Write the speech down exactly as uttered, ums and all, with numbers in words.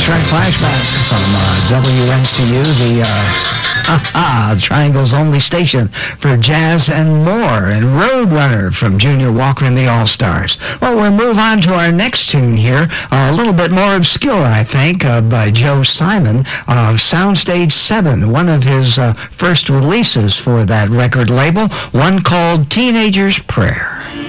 That's right, flashback from uh, W N C U, the uh, ah, Triangle's only station for jazz and more, and Roadrunner from Junior Walker and the All-Stars. Well, we'll move on to our next tune here, uh, a little bit more obscure, I think, uh, by Joe Simon of Soundstage seven, one of his uh, first releases for that record label, one called Teenager's Prayer.